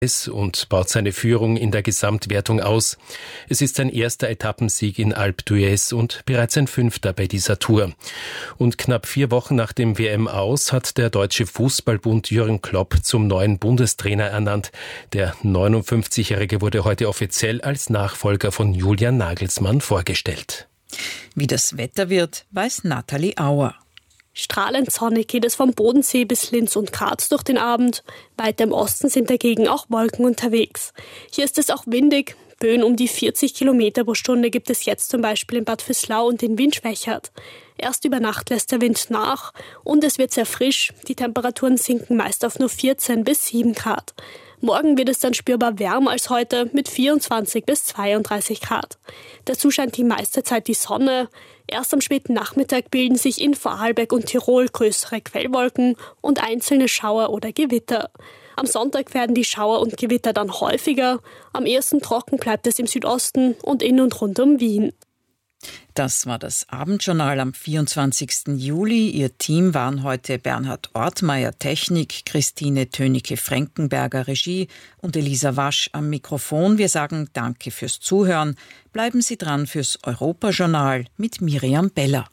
und baut seine Führung in der Gesamtwertung aus. Es ist sein erster Etappensieg in Alpe d'Huez und bereits ein 5. bei dieser Tour. Und knapp 4 Wochen nach dem WM-Aus hat der Deutsche Fußballbund Jürgen Klopp zum neuen Bundestrainer ernannt. Der 59-Jährige wurde heute offiziell als Nachfolger von Julian Nagelsmann vorgestellt. Wie das Wetter wird, weiß Nathalie Auer. Strahlend sonnig geht es vom Bodensee bis Linz und Graz durch den Abend. Weiter im Osten sind dagegen auch Wolken unterwegs. Hier ist es auch windig. Böen um die 40 Kilometer pro Stunde gibt es jetzt zum Beispiel in Bad Vöslau und den Wind schwächert. Erst über Nacht lässt der Wind nach und es wird sehr frisch. Die Temperaturen sinken meist auf nur 14 bis 7 Grad. Morgen wird es dann spürbar wärmer als heute mit 24 bis 32 Grad. Dazu scheint die meiste Zeit die Sonne. Erst am späten Nachmittag bilden sich in Vorarlberg und Tirol größere Quellwolken und einzelne Schauer oder Gewitter. Am Sonntag werden die Schauer und Gewitter dann häufiger. Am ehesten trocken bleibt es im Südosten und in und rund um Wien. Das war das Abendjournal am 24. Juli. Ihr Team waren heute Bernhard Ortmeier Technik, Christine Tönicke-Frankenberger Regie und Elisa Wasch am Mikrofon. Wir sagen Danke fürs Zuhören. Bleiben Sie dran fürs Europajournal mit Miriam Beller.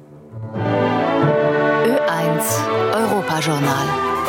Ö1 Europajournal.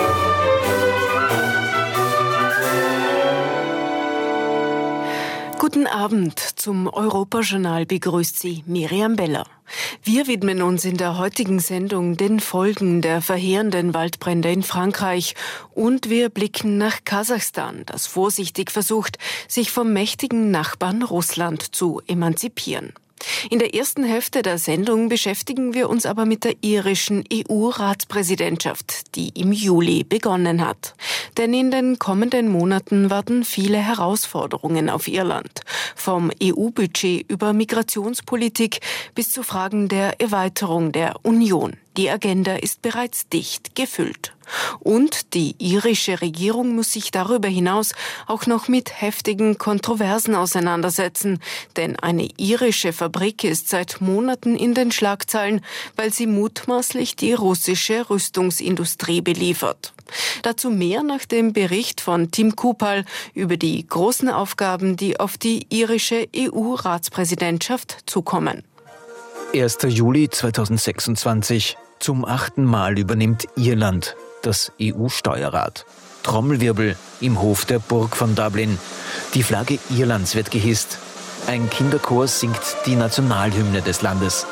Guten Abend, zum Europajournal begrüßt Sie Miriam Beller. Wir widmen uns in der heutigen Sendung den Folgen der verheerenden Waldbrände in Frankreich und wir blicken nach Kasachstan, das vorsichtig versucht, sich vom mächtigen Nachbarn Russland zu emanzipieren. In der ersten Hälfte der Sendung beschäftigen wir uns aber mit der irischen EU-Ratspräsidentschaft, die im Juli begonnen hat. Denn in den kommenden Monaten warten viele Herausforderungen auf Irland. Vom EU-Budget über Migrationspolitik bis zu Fragen der Erweiterung der Union. Die Agenda ist bereits dicht gefüllt. Und die irische Regierung muss sich darüber hinaus auch noch mit heftigen Kontroversen auseinandersetzen. Denn eine irische Fabrik ist seit Monaten in den Schlagzeilen, weil sie mutmaßlich die russische Rüstungsindustrie beliefert. Dazu mehr nach dem Bericht von Tim Kupal über die großen Aufgaben, die auf die irische EU-Ratspräsidentschaft zukommen. 1. Juli 2026. Zum 8. Mal übernimmt Irland das EU-Steuerrad. Trommelwirbel im Hof der Burg von Dublin. Die Flagge Irlands wird gehisst. Ein Kinderchor singt die Nationalhymne des Landes.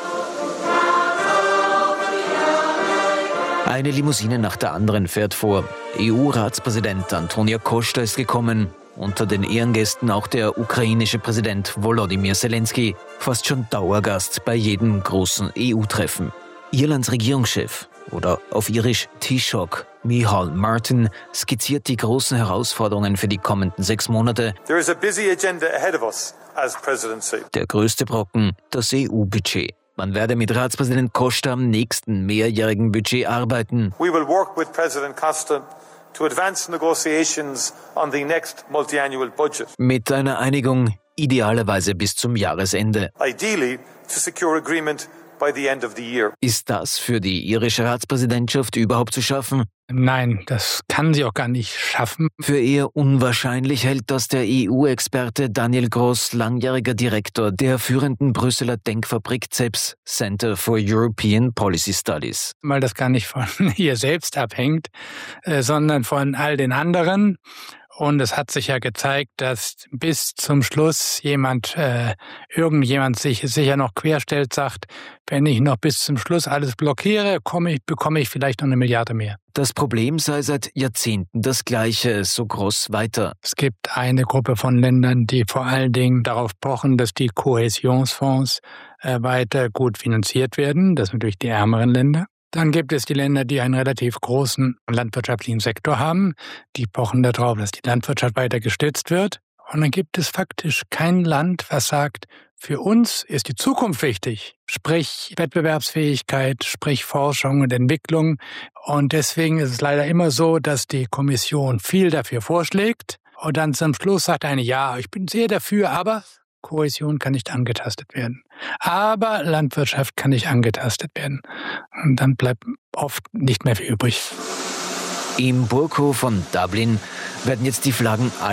Eine Limousine nach der anderen fährt vor. EU-Ratspräsident Antonia Costa ist gekommen. Unter den Ehrengästen auch der ukrainische Präsident Volodymyr Zelensky, fast schon Dauergast bei jedem großen EU-Treffen. Irlands Regierungschef, oder auf Irisch Taoiseach, Micheál Martin, skizziert die großen Herausforderungen für die kommenden 6 Monate. There is a busy agenda ahead of us as presidency. Der größte Brocken, das EU-Budget. Man werde mit Ratspräsident Costa am nächsten mehrjährigen Budget arbeiten. We will work with President Costa to advance negotiations on the next multi-annual budget. Mit einer Einigung idealerweise bis zum Jahresende. Ideally to secure agreement by the end of the year. Ist das für die irische Ratspräsidentschaft überhaupt zu schaffen? Nein, das kann sie auch gar nicht schaffen. Für eher unwahrscheinlich hält das der EU-Experte Daniel Gross, langjähriger Direktor der führenden Brüsseler Denkfabrik CEPS, Center for European Policy Studies. Weil das gar nicht von ihr selbst abhängt, sondern von all den anderen. Und es hat sich ja gezeigt, dass bis zum Schluss irgendjemand sich sicher noch querstellt, sagt, wenn ich noch bis zum Schluss alles blockiere, bekomme ich vielleicht noch 1 Milliarde mehr. Das Problem sei seit Jahrzehnten das gleiche, so Gross weiter. Es gibt eine Gruppe von Ländern, die vor allen Dingen darauf pochen, dass die Kohäsionsfonds weiter gut finanziert werden. Das sind natürlich die ärmeren Länder. Dann gibt es die Länder, die einen relativ großen landwirtschaftlichen Sektor haben. Die pochen darauf, dass die Landwirtschaft weiter gestützt wird. Und dann gibt es faktisch kein Land, was sagt, für uns ist die Zukunft wichtig. Sprich Wettbewerbsfähigkeit, sprich Forschung und Entwicklung. Und deswegen ist es leider immer so, dass die Kommission viel dafür vorschlägt. Und dann zum Schluss sagt eine, ja, ich bin sehr dafür, aber Kohäsion kann nicht angetastet werden. Aber Landwirtschaft kann nicht angetastet werden. Und dann bleibt oft nicht mehr viel übrig. Im Burghof von Dublin werden jetzt die Flaggen